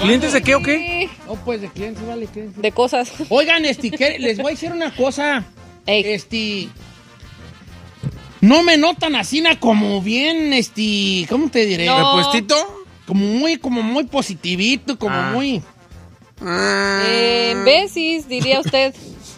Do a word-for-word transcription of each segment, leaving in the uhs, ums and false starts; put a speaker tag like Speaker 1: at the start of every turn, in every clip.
Speaker 1: ¿Clientes de qué o qué?
Speaker 2: No, pues de clientes, vale. Clientes.
Speaker 3: De cosas.
Speaker 2: Oigan, este, ¿qué? Les voy a decir una cosa.
Speaker 3: Ey.
Speaker 2: Este... No me notan así na, como bien, este... ¿Cómo te diré?
Speaker 3: No.
Speaker 4: ¿Repuestito?
Speaker 2: Como muy, como muy positivito, como
Speaker 1: Ah.
Speaker 2: muy...
Speaker 3: Eh, besis, diría usted.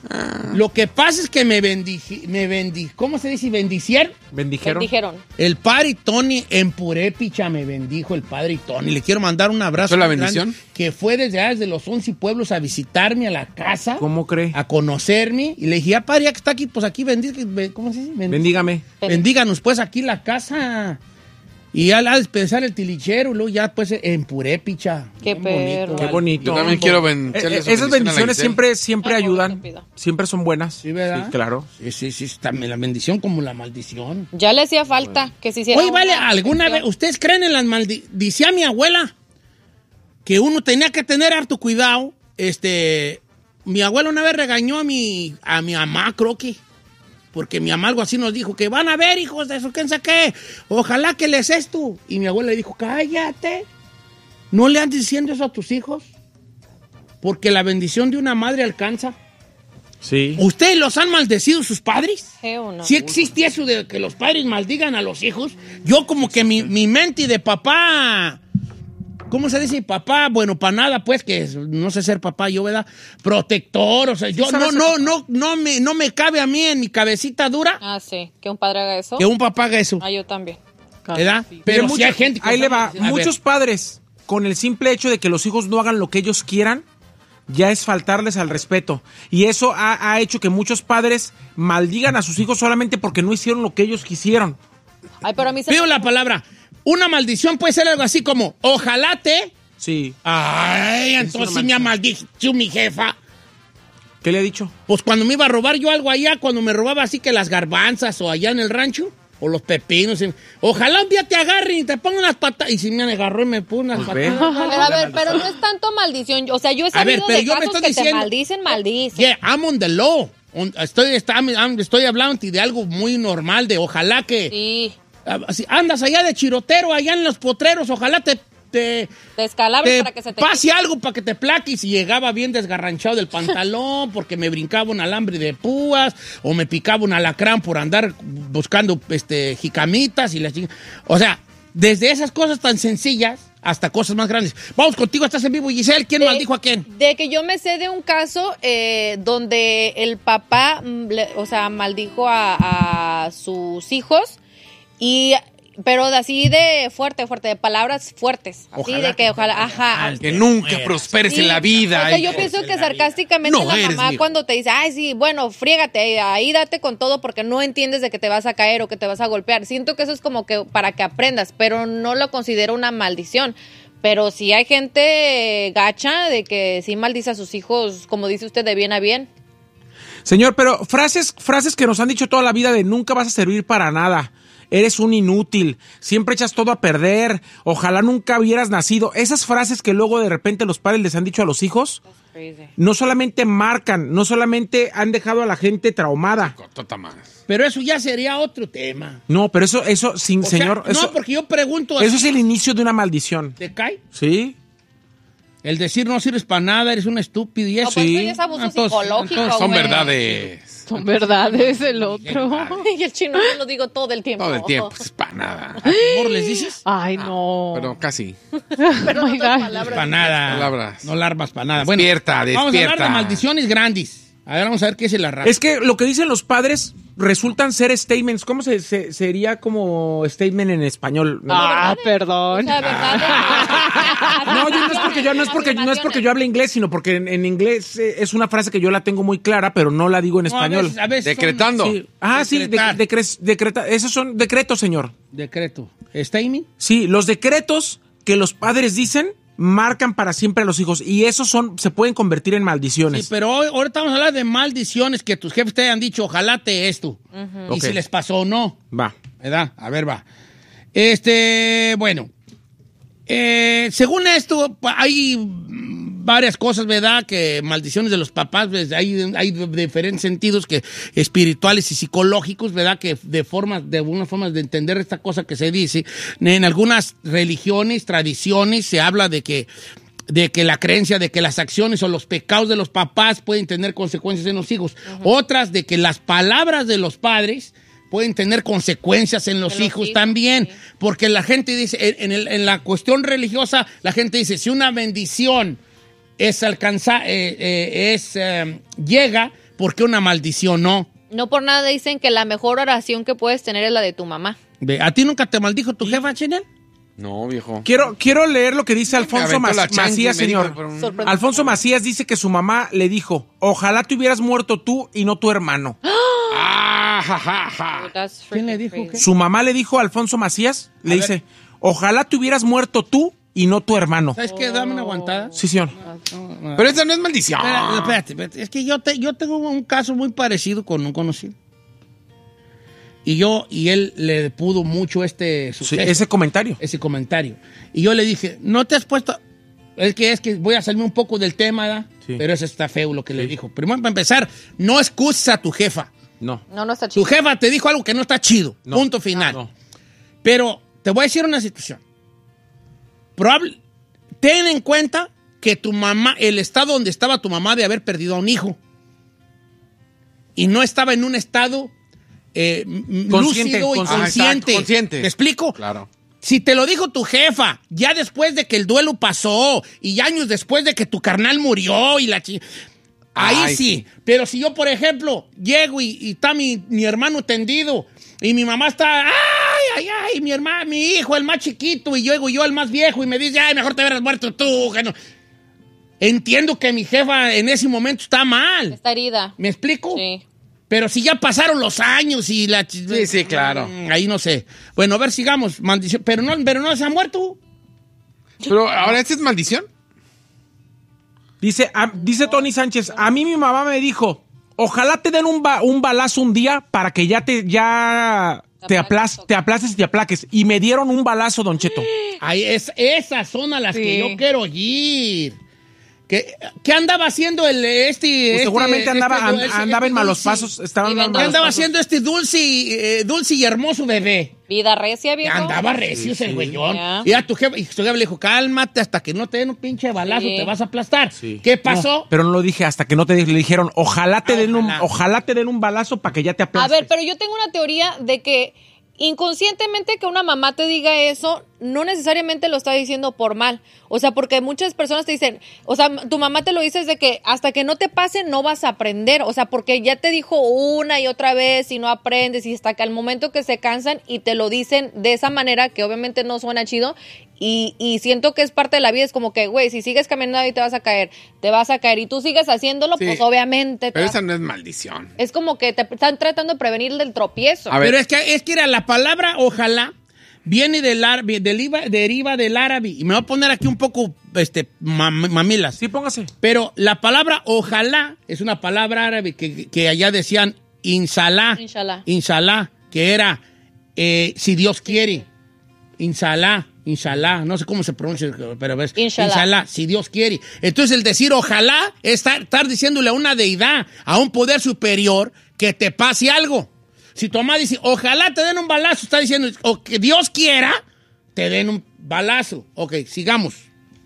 Speaker 2: Lo que pasa es que me bendije, me bendí, ¿cómo se dice? ¿Bendicieron?
Speaker 1: Bendijeron.
Speaker 3: Dijeron.
Speaker 2: El padre Tony en Purépicha me bendijo el padre Tony. Le quiero mandar un abrazo.
Speaker 4: ¿Fue la
Speaker 2: muy
Speaker 4: bendición?
Speaker 2: grande, que fue desde, desde los once pueblos a visitarme a la casa.
Speaker 1: ¿Cómo cree?
Speaker 2: A conocerme. Y le dije, ah, padre, ya que está aquí, pues aquí bendiga, ¿cómo se dice? Bendi-
Speaker 1: Bendígame.
Speaker 2: Bendíganos pues aquí la casa. Y ya al dispensar el tilichero, y luego ya pues en Purépicha.
Speaker 3: Qué
Speaker 2: Bien bonito,
Speaker 3: perro.
Speaker 1: Qué
Speaker 2: vale.
Speaker 1: bonito.
Speaker 4: Yo también quiero ben-
Speaker 1: Eh,
Speaker 4: echarle
Speaker 1: eh,
Speaker 4: su
Speaker 1: esas
Speaker 4: bendición a la
Speaker 1: bendiciones
Speaker 4: Giselle.
Speaker 1: siempre, siempre
Speaker 3: Ay,
Speaker 1: ayudan.
Speaker 3: estúpida.
Speaker 1: Siempre son buenas.
Speaker 2: Sí, ¿verdad?
Speaker 1: Sí, claro.
Speaker 2: Sí, sí, sí, está- la bendición como la maldición.
Speaker 3: Ya le hacía falta que se hiciera.
Speaker 2: Oye, vale,
Speaker 3: una
Speaker 2: ¿alguna vez
Speaker 3: bendición.
Speaker 2: ustedes creen en las maldiciones? Decía mi abuela que uno tenía que tener harto cuidado. Este, mi abuela una vez regañó a mi, a mi mamá, creo que, porque mi mamá algo así nos dijo, que van a ver, hijos de eso, ¿quién sabe qué? Ojalá que les esto. Y mi abuela le dijo, cállate, no le andes diciendo eso a tus hijos, porque la bendición de una madre alcanza.
Speaker 1: Sí.
Speaker 2: ¿Ustedes los han maldecido sus padres?
Speaker 3: ¿Qué o no?
Speaker 2: ¿Sí existe eso de que los padres maldigan a los hijos? Yo como que mi, mi mente de papá, ¿cómo se dice? Papá, bueno, para nada, pues, que no sé ser papá yo, ¿verdad? Protector, o sea, yo no,
Speaker 1: sabes
Speaker 2: no,
Speaker 1: ser
Speaker 2: no, no me, no me cabe a mí en mi cabecita dura
Speaker 3: Ah, sí. Que un padre haga eso.
Speaker 2: que un papá haga eso,
Speaker 3: Ah, yo también.
Speaker 2: ¿verdad?
Speaker 1: Pero
Speaker 2: Pero
Speaker 1: mucho-
Speaker 2: si hay gente que...
Speaker 1: ahí le va.
Speaker 2: A ver.
Speaker 1: Muchos padres, con el simple hecho de que los hijos no hagan lo que ellos quieran, ya es faltarles al respeto. Y eso ha, ha hecho que muchos padres maldigan a sus hijos solamente porque no hicieron lo que ellos quisieron.
Speaker 3: Ay, pero a mí se
Speaker 2: Pido la palabra. Una maldición puede ser algo así como, ojalá te...
Speaker 1: Sí.
Speaker 2: Ay, entonces sí me ha maldicho mi jefa.
Speaker 1: ¿Qué le ha dicho?
Speaker 2: Pues cuando me iba a robar yo algo allá, cuando me robaba así que las garbanzas o allá en el rancho, o los pepinos. y- Ojalá un día te agarren y te pongan unas patas. Y si me agarró y me pone unas
Speaker 1: Pues ve.
Speaker 2: patas.
Speaker 3: Pero a ver, pero no es tanto maldición. O sea, yo he
Speaker 2: A ver,
Speaker 3: sabido
Speaker 2: pero
Speaker 3: de
Speaker 2: yo me
Speaker 3: casos
Speaker 2: estoy
Speaker 3: que
Speaker 2: diciendo-
Speaker 3: te maldicen, maldicen.
Speaker 2: Yeah, I'm on the law. On- estoy, está- I'm- estoy hablando de algo muy normal, de ojalá que...
Speaker 3: Sí.
Speaker 2: ah, si andas allá de chirotero, allá en los potreros, ojalá te... te
Speaker 3: Descalabres
Speaker 2: te
Speaker 3: para que se te
Speaker 2: pase algo para que te plaques y llegaba bien desgarranchado del pantalón porque me brincaba un alambre de púas o me picaba un alacrán por andar buscando este jicamitas y las ching- o sea, desde esas cosas tan sencillas hasta cosas más grandes. Vamos contigo, estás en vivo, Giselle. ¿Quién
Speaker 3: De-
Speaker 2: maldijo a quién?
Speaker 3: De que yo me sé de un caso eh, donde el papá, mm, le- o sea, maldijo a, a sus hijos y... Pero de así de fuerte, fuerte, de palabras fuertes. Así
Speaker 2: Ojalá
Speaker 3: de que
Speaker 2: que
Speaker 3: ojalá, ajá.
Speaker 2: al-
Speaker 4: Que nunca
Speaker 2: mueras.
Speaker 4: prosperes
Speaker 3: Sí,
Speaker 4: en la vida.
Speaker 3: O sea, yo
Speaker 4: hijo.
Speaker 3: pienso que sarcásticamente
Speaker 4: No
Speaker 3: la
Speaker 4: eres
Speaker 3: mamá
Speaker 4: mi hijo.
Speaker 3: cuando te dice, ay, sí, bueno, friégate, ahí date con todo porque no entiendes de que te vas a caer o que te vas a golpear. Siento que eso es como que para que aprendas, pero no lo considero una maldición. Pero sí hay gente gacha de que sí maldice a sus hijos, como dice usted, de bien a bien.
Speaker 1: Señor, pero frases, frases que nos han dicho toda la vida de nunca vas a servir para nada. Eres un inútil, siempre echas todo a perder, ojalá nunca hubieras nacido. Esas frases que luego de repente los padres les han dicho a los hijos, no solamente marcan, no solamente han dejado a la gente traumada.
Speaker 4: Cotota más.
Speaker 2: Pero eso ya sería otro tema.
Speaker 1: No, pero eso, eso, sin
Speaker 2: O sea,
Speaker 1: señor, eso,
Speaker 2: no, porque yo pregunto...
Speaker 1: eso
Speaker 2: así,
Speaker 1: es el inicio de una maldición.
Speaker 2: ¿te cae?
Speaker 1: ¿Sí?
Speaker 2: El decir no sirves para nada, eres un estúpido y
Speaker 3: No,
Speaker 2: eso.
Speaker 3: pues
Speaker 1: Sí.
Speaker 3: eso ya es abuso
Speaker 2: Entonces-
Speaker 3: psicológico,
Speaker 2: entonces
Speaker 4: Son
Speaker 3: güey.
Speaker 4: verdades.
Speaker 5: Son verdades el otro.
Speaker 3: Y el chino yo lo digo todo el tiempo.
Speaker 4: Todo el tiempo. Pues para nada.
Speaker 2: ¿Por les dices?
Speaker 5: Ay, no.
Speaker 4: Pero casi.
Speaker 3: Pero
Speaker 5: Oh my
Speaker 3: otras
Speaker 5: God.
Speaker 3: palabras.
Speaker 2: Para nada.
Speaker 4: palabras.
Speaker 2: No larvas para nada.
Speaker 4: Despierta,
Speaker 2: bueno, Vamos a hablar
Speaker 4: despierta.
Speaker 2: de maldiciones grandes. A ver, vamos a ver qué es el arrastre.
Speaker 1: Es que lo que dicen los padres resultan ser statements. ¿Cómo se, se- sería como statement en español?
Speaker 5: Ah,
Speaker 3: O
Speaker 5: perdón.
Speaker 3: sea, ¿verdad?
Speaker 1: No, yo no es porque yo no es porque no es porque yo hable inglés, sino porque en, en inglés eh, es una frase que yo la tengo muy clara, pero no la digo en
Speaker 2: No, a
Speaker 1: español.
Speaker 2: veces- a veces son-
Speaker 4: Decretando.
Speaker 1: Sí. Ah, sí, de,
Speaker 2: Decretar.
Speaker 1: decre- decreta- esos son decretos, señor.
Speaker 2: Decreto. ¿Statement?
Speaker 1: Sí, los decretos que los padres dicen marcan para siempre a los hijos y esos son se pueden convertir en maldiciones.
Speaker 2: Sí, pero hoy, ahorita vamos a hablar de maldiciones que tus jefes te hayan dicho, ojalá te esto. Y
Speaker 1: Ok.
Speaker 2: si les pasó o no.
Speaker 1: Va.
Speaker 2: ¿Verdad? A ver, va. Este, bueno. Eh, según esto, pa- hay mm, varias cosas, ¿verdad? Que maldiciones de los papás, pues, hay, hay de- diferentes sentidos que espirituales y psicológicos, ¿verdad? Que de formas, de algunas formas de entender esta cosa que se dice. En algunas religiones, tradiciones, se habla de que de que la creencia de que las acciones o los pecados de los papás pueden tener consecuencias en los hijos. Uh-huh. Otras de que las palabras de los padres pueden tener consecuencias en los, en hijos, los hijos también. Sí. Porque la gente dice, en, el, en la cuestión religiosa, la gente dice, si una bendición es alcanzar, eh, eh, es, eh, llega, ¿por qué una maldición no?
Speaker 3: No por nada dicen que la mejor oración que puedes tener es la de tu mamá.
Speaker 2: ¿A ti nunca te maldijo tu jefa, Chinel?
Speaker 4: No, viejo.
Speaker 1: Quiero, quiero leer lo que dice Alfonso Mac- Macías, señor.
Speaker 4: Un...
Speaker 1: Alfonso Macías dice que su mamá le dijo, ojalá te hubieras muerto tú y no tu hermano.
Speaker 4: Ah, ja, ja, ja.
Speaker 2: ¿Quién le dijo qué?
Speaker 1: Su mamá le dijo a Alfonso Macías, le a dice, ver. ojalá te hubieras muerto tú y no tu hermano.
Speaker 2: ¿Sabes qué? Dame una aguantada.
Speaker 1: Sí, señor.
Speaker 2: No, no, no.
Speaker 4: Pero esa no es maldición.
Speaker 2: Espérate, espérate, espérate. Es que yo, te, yo tengo un caso muy parecido con un conocido. Y yo, y él le pudo mucho este
Speaker 1: suceso, sí, ese comentario.
Speaker 2: Ese comentario. Y yo le dije, no te has puesto... Es que es que voy a salirme un poco del tema, ¿da? Sí. Pero eso está feo lo que sí. le dijo. Primero, para empezar, no excuses a tu jefa.
Speaker 1: No.
Speaker 3: No, no está chido.
Speaker 2: Tu jefa te dijo algo que no está chido. No. Punto final. No, no. Pero te voy a decir una situación. Probable... Ten en cuenta que tu mamá, el estado donde estaba tu mamá de haber perdido a un hijo. Y no estaba en un estado... Eh, consciente, lúcido y consciente.
Speaker 4: consciente. consciente.
Speaker 2: ¿Me explico?
Speaker 4: Claro.
Speaker 2: Si te lo dijo tu jefa, ya después de que el duelo pasó y años después de que tu carnal murió y la chi... Ahí Ay, sí. sí. Pero si yo, por ejemplo, llego y, y está mi, mi hermano tendido y mi mamá está... ¡Ay, ay, ay! Mi hermano, mi hijo, el más chiquito, y yo llego yo, el más viejo, y me dice, ¡ay, mejor te hubieras muerto tú! Que no. Entiendo que mi jefa en ese momento está mal.
Speaker 3: Está herida.
Speaker 2: ¿Me explico?
Speaker 3: Sí.
Speaker 2: Pero si ya pasaron los años y la...
Speaker 4: Sí, sí, claro.
Speaker 2: Ahí no sé. Bueno, a ver, sigamos. Maldición. Pero no, pero no se ha muerto.
Speaker 4: Pero ahora, ¿esta es maldición?
Speaker 1: Dice, a, dice Tony Sánchez, a mí mi mamá me dijo, ojalá te den un, ba, un balazo un día para que ya te, ya te, aplas, te aplaces y te aplaques. Y me dieron un balazo, Don Cheto.
Speaker 2: Ay, es, esas son a las sí. que yo quiero ir. ¿Qué, ¿Qué andaba haciendo el este?
Speaker 1: Pues
Speaker 2: este
Speaker 1: seguramente andaba,
Speaker 2: este,
Speaker 1: and,
Speaker 2: este,
Speaker 1: andaba
Speaker 2: este
Speaker 1: en malos
Speaker 2: dulce.
Speaker 1: pasos. Estaba en
Speaker 2: ¿Qué
Speaker 1: malos
Speaker 2: andaba
Speaker 1: pasos.
Speaker 2: haciendo este dulce, eh, dulce y hermoso bebé?
Speaker 3: Vida recia, viejo.
Speaker 2: Andaba recio
Speaker 1: sí,
Speaker 2: ese
Speaker 1: sí.
Speaker 2: güeyón.
Speaker 3: Yeah.
Speaker 2: Y a tu jefe, y tu jefe le dijo, cálmate hasta que no te den un pinche balazo,
Speaker 3: Sí.
Speaker 2: te vas a aplastar.
Speaker 1: Sí.
Speaker 2: ¿Qué pasó?
Speaker 1: No, pero no lo dije hasta que no te le dijeron, ojalá te
Speaker 2: Ah,
Speaker 1: den un,
Speaker 2: ojalá.
Speaker 1: ojalá te den un balazo para que ya te
Speaker 3: A
Speaker 1: aplastes.
Speaker 3: ver, pero yo tengo una teoría de que inconscientemente que una mamá te diga eso, no necesariamente lo está diciendo por mal. O sea, porque muchas personas te dicen, o sea, tu mamá te lo dice de que hasta que no te pase no vas a aprender. O sea, porque ya te dijo una y otra vez y no aprendes y hasta que al momento que se cansan y te lo dicen de esa manera que obviamente no suena chido y, y siento que es parte de la vida. Es como que, güey, si sigues caminando y te vas a caer, te vas a caer y tú sigues haciéndolo,
Speaker 4: Sí.
Speaker 3: pues obviamente.
Speaker 4: Pero
Speaker 3: te
Speaker 4: esa
Speaker 3: vas...
Speaker 4: no es maldición.
Speaker 3: Es como que te están tratando de prevenir del tropiezo.
Speaker 4: A ver.
Speaker 2: Pero es que, es que era la palabra ojalá viene del árabe, deriva, deriva del árabe. Y me voy a poner aquí un poco este, mam, mamilas.
Speaker 1: Sí, póngase.
Speaker 2: Pero la palabra ojalá es una palabra árabe que, que allá decían inshallah.
Speaker 3: Inshallah.
Speaker 2: Inshallah, que era eh, si Dios quiere. Inshallah. Inshallah, no sé cómo se pronuncia, pero ves.
Speaker 3: Inshallah.
Speaker 2: Inshallah, si Dios quiere. Entonces el decir ojalá es estar, estar diciéndole a una deidad, a un poder superior, que te pase algo. Si tu mamá dice, ojalá te den un balazo, está diciendo, o que Dios quiera, te den un balazo. Ok, sigamos.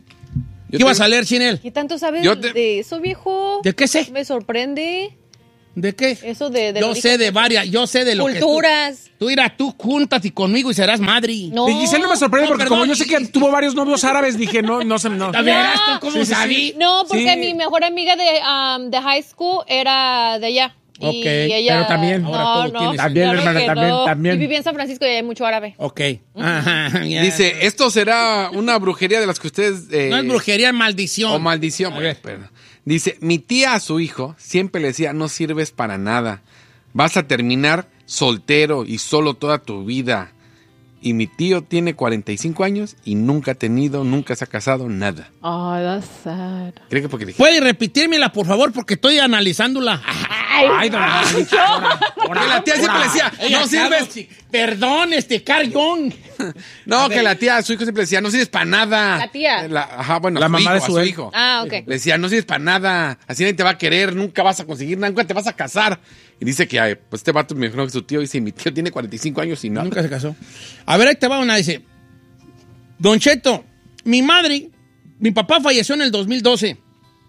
Speaker 4: Yo
Speaker 2: ¿Qué vas
Speaker 4: tengo-
Speaker 2: a leer, Chinel?
Speaker 3: ¿Qué tanto sabes
Speaker 4: Yo te-
Speaker 3: de eso, viejo?
Speaker 2: ¿De qué sé?
Speaker 3: Me sorprende.
Speaker 2: ¿De qué?
Speaker 3: Eso de... de
Speaker 2: Yo
Speaker 3: lo
Speaker 2: sé
Speaker 3: dijo-
Speaker 2: de varias, yo sé de lo
Speaker 3: Culturas.
Speaker 2: que tú... Tú irás, tú júntate conmigo y serás madre.
Speaker 3: No.
Speaker 1: De Giselle no me sorprende
Speaker 2: No,
Speaker 1: porque
Speaker 2: perdón,
Speaker 1: como yo sé que
Speaker 2: Gis-
Speaker 1: tuvo varios novios árabes, dije, no, no sé, no.
Speaker 2: A ver, ¿tú cómo
Speaker 1: Sí, sí, sí.
Speaker 2: sabí?
Speaker 3: No, porque
Speaker 1: Sí.
Speaker 3: mi mejor amiga de, um, de high school era de allá. Y
Speaker 2: Ok,
Speaker 3: ella,
Speaker 1: pero también,
Speaker 3: no,
Speaker 2: ahora todo
Speaker 3: no,
Speaker 2: tienes-
Speaker 1: También,
Speaker 3: claro
Speaker 1: hermana,
Speaker 3: que
Speaker 1: también,
Speaker 3: no.
Speaker 1: también.
Speaker 3: Y viví en San Francisco y hay mucho árabe.
Speaker 2: Ok. Ajá, ya.
Speaker 4: Dice, esto será una brujería de las que ustedes... eh,
Speaker 2: No es brujería, es maldición.
Speaker 4: O maldición.
Speaker 2: A ver.
Speaker 4: Pero- dice, mi tía a su hijo siempre le decía, no sirves para nada. Vas a terminar soltero y solo toda tu vida. Y mi tío tiene cuarenta y cinco años y nunca ha tenido, nunca se ha casado, nada.
Speaker 5: Oh, that's sad.
Speaker 4: ¿Cree que porque dije?
Speaker 2: ¿Puede repetírmela, por favor? Porque estoy analizándola.
Speaker 1: Ay, don ahora,
Speaker 4: Porque la tía siempre le decía,
Speaker 2: Ella
Speaker 4: no
Speaker 2: sabe,
Speaker 4: sirves.
Speaker 2: sí. Perdón, este, Carl Jung.
Speaker 4: No,
Speaker 2: A
Speaker 4: que
Speaker 2: ver.
Speaker 4: la tía a su hijo siempre le decía, no sirves para nada.
Speaker 3: La tía.
Speaker 4: La- ajá, bueno,
Speaker 1: La
Speaker 4: su
Speaker 1: mamá
Speaker 4: hijo,
Speaker 1: de
Speaker 4: a
Speaker 1: su
Speaker 4: su
Speaker 1: él.
Speaker 4: hijo.
Speaker 3: Ah, ok.
Speaker 4: Le decía, no sirves para nada, así nadie te va a querer, nunca vas a conseguir nada, nunca te vas a casar. Y dice que, ay, pues este vato me dijo que su tío, dice, mi tío tiene cuarenta y cinco años y no.
Speaker 2: Nunca se casó. A ver, ahí te va una, dice. Don Cheto, mi madre mi papá falleció en el dos mil doce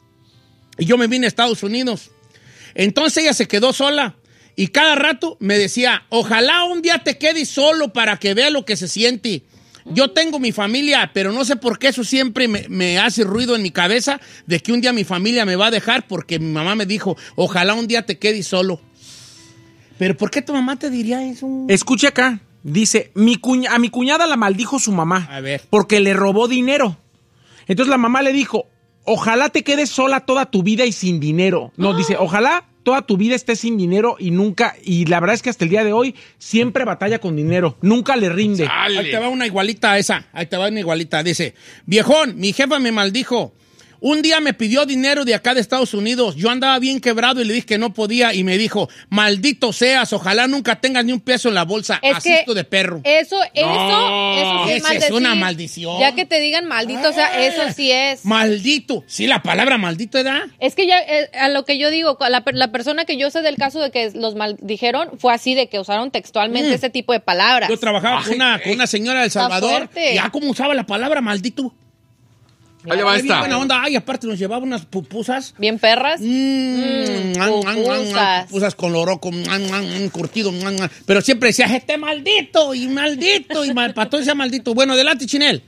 Speaker 2: y yo me vine a Estados Unidos. Entonces ella se quedó sola y cada rato me decía, ojalá un día te quedes solo para que vea lo que se siente. Yo tengo mi familia, pero no sé por qué eso siempre me, me hace ruido en mi cabeza de que un día mi familia me va a dejar porque mi mamá me dijo, ojalá un día te quedes solo. ¿Pero por qué tu mamá te diría eso?
Speaker 1: Escuche acá. Dice, mi cuña, a mi cuñada la maldijo su mamá.
Speaker 2: A ver.
Speaker 1: Porque le robó dinero. Entonces la mamá le dijo, ojalá te quedes sola toda tu vida y sin dinero. No, dice, ojalá toda tu vida estés sin dinero y nunca, y la verdad es que hasta el día de hoy siempre batalla con dinero, nunca le rinde.
Speaker 2: Dale. Ahí te va una igualita a esa, ahí te va una igualita. Dice, viejón, mi jefa me maldijo. Un día me pidió dinero de acá de Estados Unidos. Yo andaba bien quebrado y le dije que no podía y me dijo, maldito seas, ojalá nunca tengas ni un peso en la bolsa.
Speaker 3: Es
Speaker 2: Asisto
Speaker 3: que
Speaker 2: de perro.
Speaker 3: Eso, eso,
Speaker 2: No,
Speaker 3: eso sí es
Speaker 2: esa es
Speaker 3: maldecir.
Speaker 2: una maldición.
Speaker 3: Ya que te digan maldito, o sea, eso sí es.
Speaker 2: Maldito. Sí, la palabra maldito, ¿verdad?
Speaker 3: Es que ya, eh, a lo que yo digo, la, la persona que yo sé del caso de que los maldijeron fue así, de que usaron textualmente
Speaker 2: Mm.
Speaker 3: ese tipo de palabras.
Speaker 2: Yo trabajaba con una, con una señora de El Salvador.
Speaker 3: fuerte.
Speaker 2: Y ya como usaba la palabra maldito.
Speaker 4: Ahí va
Speaker 2: Ay, bien
Speaker 4: esta.
Speaker 2: buena onda. Ay, aparte nos llevaba unas pupusas.
Speaker 3: Bien perras.
Speaker 2: Mm,
Speaker 3: Mm,
Speaker 2: mm, mm,
Speaker 3: pupusas.
Speaker 2: pupusas con loroco, mm, mm, mm, curtido. mm, mm. Pero siempre decía, este maldito y maldito y mal, para todo sea maldito. Bueno, adelante, Chinel.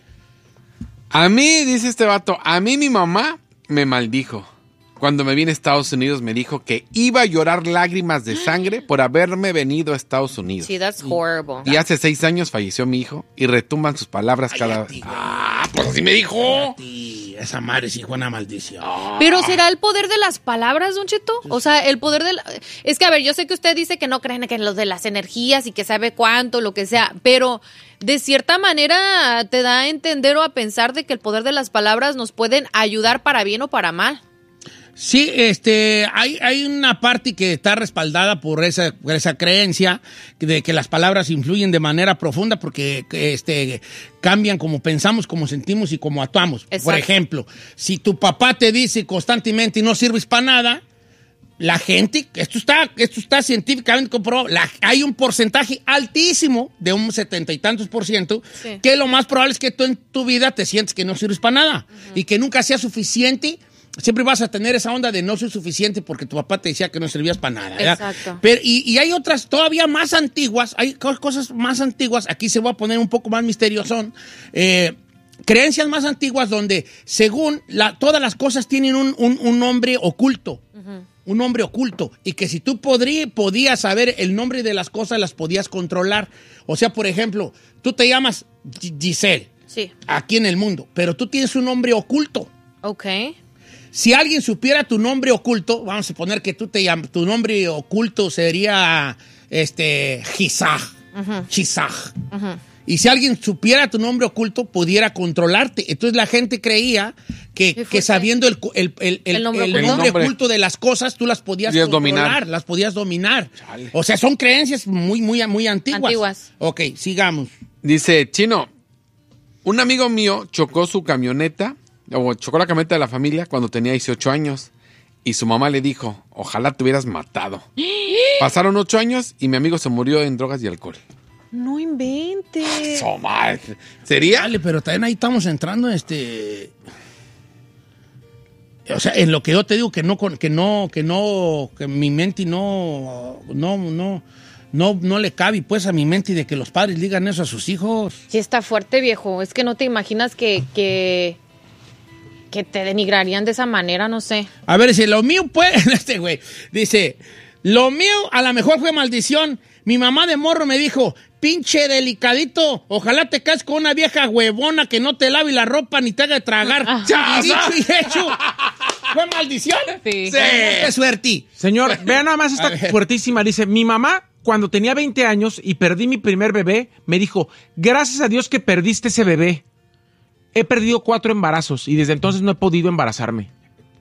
Speaker 4: A mí, dice este vato, a mí mi mamá me maldijo. Cuando me vine a Estados Unidos me dijo que iba a llorar lágrimas de sangre por haberme venido a Estados Unidos.
Speaker 3: Sí, that's horrible.
Speaker 4: Y hace seis años falleció mi hijo y retumban sus palabras cada vez. Ah, pues así me dijo.
Speaker 2: Y esa madre sí fue una maldición.
Speaker 3: Pero ¿será el poder de las palabras, Don Cheto? O sea, el poder de la... Es que, a ver, yo sé que usted dice que no creen que en los de las energías y que sabe cuánto, lo que sea, pero de cierta manera te da a entender o a pensar de que el poder de las palabras nos pueden ayudar para bien o para mal.
Speaker 2: Sí, este, hay, hay una parte que está respaldada por esa, por esa creencia de que las palabras influyen de manera profunda porque este, cambian como pensamos, como sentimos y como actuamos.
Speaker 3: Exacto.
Speaker 2: Por ejemplo, si tu papá te dice constantemente no sirves para nada, la gente, esto está, esto está científicamente comprobado, la, hay un porcentaje altísimo de un setenta y tantos por ciento
Speaker 3: Sí.
Speaker 2: que lo más probable es que tú en tu vida te sientes que no sirves para nada uh-huh. y que nunca sea suficiente. Siempre vas a tener esa onda de no soy suficiente porque tu papá te decía que no servías para nada. ¿verdad?
Speaker 3: Exacto.
Speaker 2: Pero, y, y hay otras todavía más antiguas, hay cosas más antiguas, aquí se va a poner un poco más misteriosón, eh, creencias más antiguas donde según la, todas las cosas tienen un, un, un nombre oculto. Uh-huh. Un nombre oculto, y que si tú podrí, podías saber el nombre de las cosas, las podías controlar. O sea, por ejemplo, tú te llamas Giselle,
Speaker 3: Sí.
Speaker 2: aquí en el mundo, pero tú tienes un nombre oculto.
Speaker 3: Ok.
Speaker 2: Si alguien supiera tu nombre oculto, vamos a suponer que tú te llamas, tu nombre oculto sería este Gisaj, uh-huh. Gisaj. Uh-huh. Y si alguien supiera tu nombre oculto, pudiera controlarte. Entonces la gente creía que, que sabiendo el, el, el, el, ¿El, nombre, el nombre oculto de las cosas, tú las podías
Speaker 4: Podías
Speaker 2: controlar,
Speaker 4: dominar.
Speaker 2: las podías dominar. Chale. O sea, son creencias muy, muy, muy antiguas.
Speaker 3: Antiguas.
Speaker 2: Ok, sigamos.
Speaker 4: Dice, Chino, un amigo mío chocó su camioneta, o chocó la camioneta de la familia cuando tenía dieciocho años. Y su mamá le dijo, ojalá te hubieras matado. Pasaron ocho años y mi amigo se murió en drogas y alcohol.
Speaker 3: No inventes.
Speaker 4: So, mal. ¿Sería?
Speaker 2: Dale, pero también ahí estamos entrando en este... O sea, en lo que yo te digo que no, que no, que no, que mi mente no, no, no, no, no le cabe pues a mi mente de que los padres digan eso a sus hijos.
Speaker 3: Sí está fuerte, viejo. Es que no te imaginas que, que, que te denigrarían de esa manera, no sé.
Speaker 2: A ver, dice, lo mío pues, este güey, dice, lo mío a lo mejor fue maldición. Mi mamá de morro me dijo, pinche delicadito, ojalá te cases con una vieja huevona que no te lave la ropa ni te haga tragar. Y dicho y hecho, ¿fue maldición?
Speaker 3: Sí.
Speaker 2: Sí. ¡Qué suerte!
Speaker 1: Señor, vean nada más esta fuertísima. Dice, mi mamá, cuando tenía veinte años y perdí mi primer bebé, me dijo, gracias a Dios que perdiste ese bebé. He perdido cuatro embarazos y desde entonces no he podido embarazarme.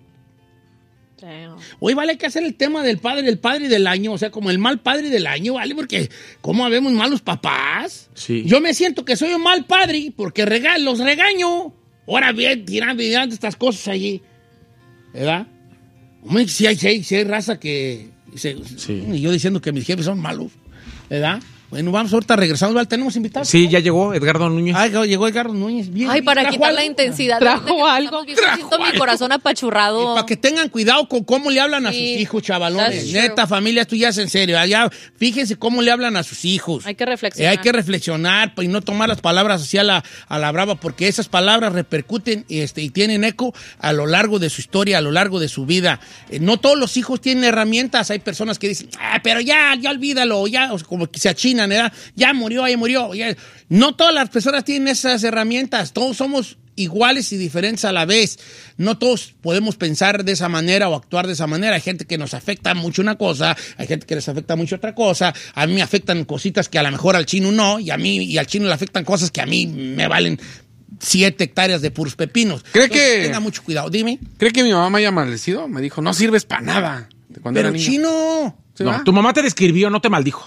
Speaker 2: Hoy vale que hacer el tema del padre, del padre del año, o sea, como el mal padre del año, ¿vale? Porque ¿cómo habemos malos papás?
Speaker 1: Sí.
Speaker 2: Yo me siento que soy un mal padre porque rega los regaño. Ahora bien, tirando estas cosas allí, ¿verdad? Hombre, si hay, si hay, si hay raza que... Se, sí. Y yo diciendo que mis jefes son malos, ¿verdad? Bueno, vamos ahorita regresando. ¿Vale? ¿Tenemos invitados?
Speaker 1: Sí, ya llegó Edgardo Núñez.
Speaker 2: Ay, llegó Edgardo Núñez. Bien,
Speaker 3: Ay, para
Speaker 2: ¿trajo
Speaker 3: quitar
Speaker 2: algo?
Speaker 3: la intensidad.
Speaker 5: ¿Trajo
Speaker 3: Ahorita que
Speaker 5: algo?
Speaker 3: estamos viendo, siento mi corazón apachurrado.
Speaker 2: Para que tengan cuidado con cómo le hablan a
Speaker 3: Sí,
Speaker 2: sus hijos, chavalones.
Speaker 3: that's
Speaker 2: Neta,
Speaker 3: true.
Speaker 2: familia, esto ya es en serio. Allá, fíjense cómo le hablan a sus hijos.
Speaker 3: Hay que
Speaker 2: Eh,
Speaker 3: reflexionar.
Speaker 2: hay que reflexionar pues, y no tomar las palabras así a la, a la brava, porque esas palabras repercuten este, y tienen eco a lo largo de su historia, a lo largo de su vida. Eh, no todos los hijos tienen herramientas. Hay personas que dicen, ah, pero ya, ya olvídalo, ya, o sea, como que se achinan, ¿verdad? Ya murió, ya murió. Ya. No todas las personas tienen esas herramientas. Todos somos iguales y diferentes a la vez. No todos podemos pensar de esa manera o actuar de esa manera. Hay gente que nos afecta mucho una cosa, hay gente que les afecta mucho otra cosa. A mí me afectan cositas que a lo mejor al chino no, y a mí y al chino le afectan cosas que a mí me valen siete hectáreas de puros pepinos.
Speaker 4: ¿Cree
Speaker 2: Entonces,
Speaker 4: que-
Speaker 2: tenga mucho cuidado. Dime.
Speaker 4: ¿Cree que mi mamá me haya maldecido? Me dijo, no sirves para nada. de cuando
Speaker 2: Pero
Speaker 4: era niño.
Speaker 2: chino.
Speaker 4: ¿Sí,
Speaker 1: No,
Speaker 4: va?
Speaker 1: tu mamá te describió, no te maldijo.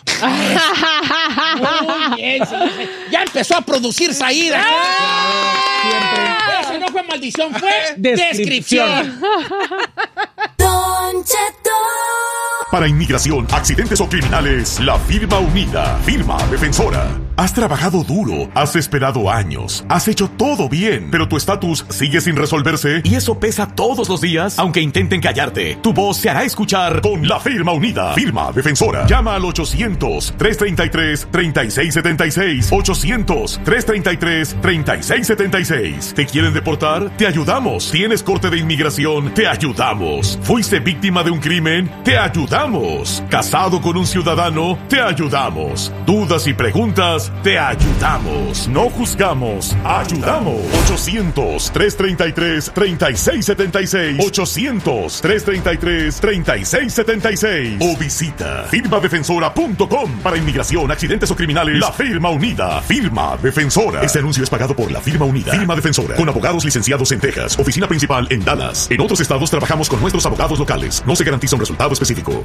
Speaker 2: Muy bien, señor. Ya empezó a producir Saída. Eso no fue maldición, fue
Speaker 1: Descripción.
Speaker 2: descripción.
Speaker 6: Don Cheto.
Speaker 7: Para inmigración, accidentes o criminales, la firma unida, firma defensora. Has trabajado duro, has esperado años, has hecho todo bien, pero tu estatus sigue sin resolverse y eso pesa todos los días, aunque intenten callarte. Tu voz se hará escuchar con la firma unida, firma defensora. Llama al ochocientos, trescientos treinta y tres, treinta y seis setenta y seis, ochocientos, trescientos treinta y tres, treinta y seis setenta y seis. ¿Te quieren deportar? Te ayudamos. ¿Tienes corte de inmigración? Te ayudamos. ¿Fuiste víctima de un crimen? Te ayudamos. ¿Casado con un ciudadano? Te ayudamos. ¿Dudas y preguntas? Te ayudamos. No juzgamos, ayudamos. ochocientos, trescientos treinta y tres, treinta y seis setenta y seis. ochocientos, trescientos treinta y tres, treinta y seis setenta y seis. O visita firma defensora punto com. Para inmigración, accidentes o criminales, la firma unida. Firma defensora. Este anuncio es pagado por la firma unida. Firma defensora. Con abogados licenciados en Texas. Oficina principal en Dallas. En otros estados trabajamos con nuestros abogados locales. No se garantiza un resultado específico.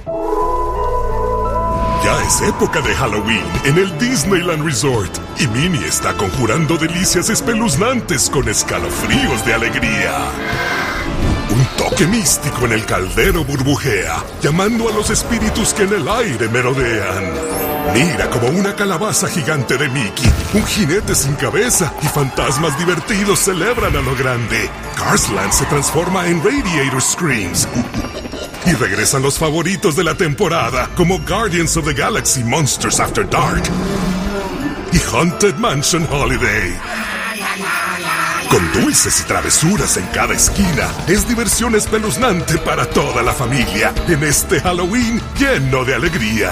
Speaker 8: Ya es época de Halloween en el Disneyland Resort y Minnie está conjurando delicias espeluznantes con escalofríos de alegría. Un toque místico en el caldero burbujea, llamando a los espíritus que en el aire merodean. Mira como una calabaza gigante de Mickey, un jinete sin cabeza y fantasmas divertidos celebran a lo grande. Cars Land se transforma en Radiator Screams. Y regresan los favoritos de la temporada, como Guardians of the Galaxy Monsters After Dark y Haunted Mansion Holiday. Con dulces y travesuras en cada esquina, es diversión espeluznante para toda la familia en este Halloween lleno de alegría.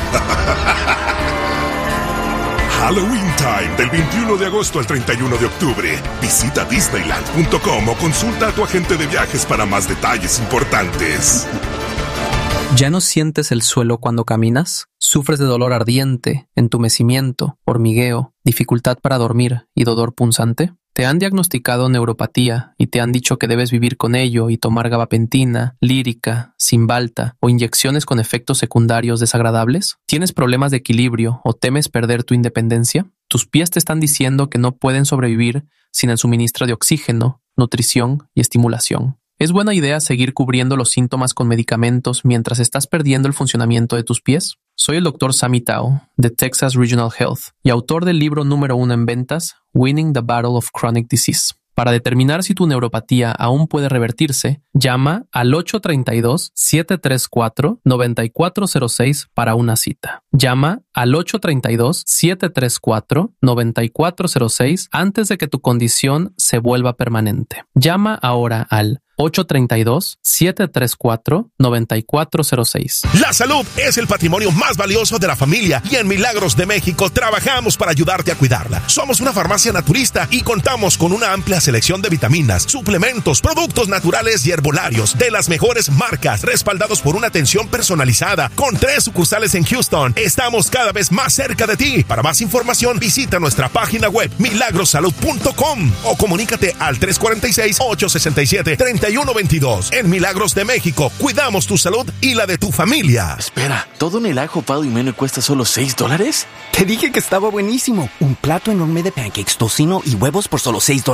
Speaker 8: Halloween Time, del veintiuno de agosto al treinta y uno de octubre. Visita disneyland punto com o consulta a tu agente de viajes para más detalles importantes.
Speaker 9: ¿Ya no sientes el suelo cuando caminas? ¿Sufres de dolor ardiente, entumecimiento, hormigueo, dificultad para dormir y dolor punzante? ¿Te han diagnosticado neuropatía y te han dicho que debes vivir con ello y tomar gabapentina, lírica, Cymbalta o inyecciones con efectos secundarios desagradables? ¿Tienes problemas de equilibrio o temes perder tu independencia? ¿Tus pies te están diciendo que no pueden sobrevivir sin el suministro de oxígeno, nutrición y estimulación? ¿Es buena idea seguir cubriendo los síntomas con medicamentos mientras estás perdiendo el funcionamiento de tus pies? Soy el doctor Sammy Tao, de Texas Regional Health, y autor del libro número uno en ventas, Winning the Battle of Chronic Disease. Para determinar si tu neuropatía aún puede revertirse, llama al ocho tres dos, siete tres cuatro, nueve cuatro cero seis para una cita. Llama al ocho tres dos, siete tres cuatro, nueve cuatro cero seis antes de que tu condición se vuelva permanente. Llama ahora al ocho tres dos, siete tres cuatro, nueve cuatro cero seis.
Speaker 10: La salud es el patrimonio más valioso de la familia y en Milagros de México trabajamos para ayudarte a cuidarla. Somos una farmacia naturista y contamos con una amplia selección de vitaminas, suplementos, productos naturales y herbolarios de las mejores marcas, respaldados por una atención personalizada. Con tres sucursales en Houston, estamos cada vez más cerca de ti. Para más información, visita nuestra página web milagros salud punto com o comunícate al tres cuatro seis, ocho seis siete, tres uno dos dos. En Milagros de México, cuidamos tu salud y la de tu familia.
Speaker 11: Espera, ¿todo en el ajo, pado y menú cuesta solo seis dólares?
Speaker 12: Te dije que estaba buenísimo. Un plato enorme de pancakes, tocino y huevos por solo seis dólares.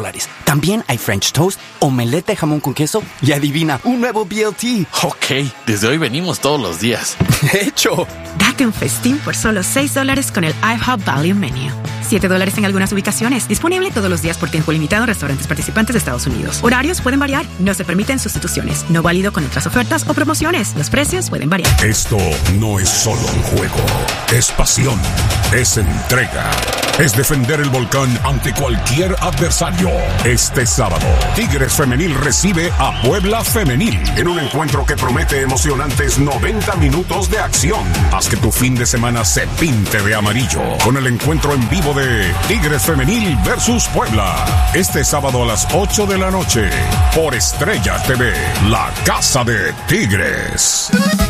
Speaker 6: También hay French toast, omelette de jamón con queso y adivina, un nuevo B L T.
Speaker 11: Ok, desde hoy venimos todos los días.
Speaker 6: ¡Hecho!
Speaker 12: Date un festín por solo seis dólares con el IHOP Value Menu. siete dólares en algunas ubicaciones. Disponible todos los días por tiempo limitado en restaurantes participantes de Estados Unidos. Horarios pueden variar. No se permiten sustituciones. No válido con otras ofertas o promociones. Los precios pueden variar.
Speaker 8: Esto no es solo un juego. Es pasión. Es entrega. Es defender el volcán ante cualquier adversario. Este sábado, Tigres Femenil recibe a Puebla Femenil en un encuentro que promete emocionantes noventa minutos de acción. Haz que tu fin de semana se pinte de amarillo con el encuentro en vivo de Tigres Femenil versus Puebla. Este sábado a las ocho de la noche por Estrella T V, la casa de Tigres.